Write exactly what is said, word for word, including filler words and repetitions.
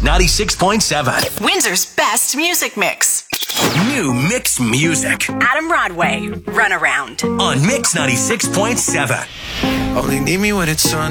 ninety-six point seven. Windsor's best music mix. New Mix music. Adam Broadway, Runaround. On Mix ninety-six point seven. Only need me when it's sun.